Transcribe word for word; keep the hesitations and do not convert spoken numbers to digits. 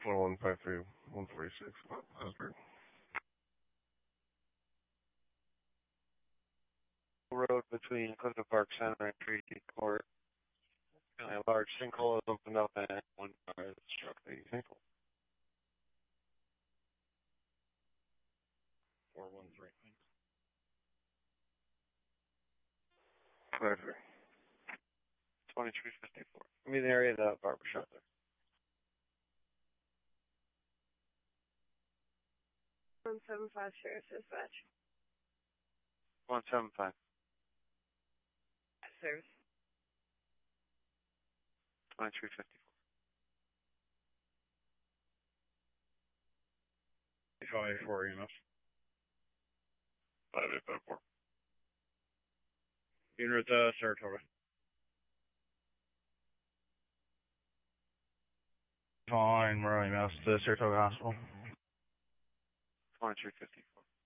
four one five three one forty six. Osborne. Road between Clifton Park Center and Treaty Court. A large sinkhole has opened up and one car has struck the sinkhole. four one three. Five three. twenty-three fifty-four. I'm in the area of the barber shop there. one seven five Sheriff's Dispatch. one seven five. Service. twenty-three fifty-four. five eight four E M S. five eight five four. Unit uh, Saratoga. Fine, Monroe E M S to Saratoga Hospital. twenty-three fifty-four.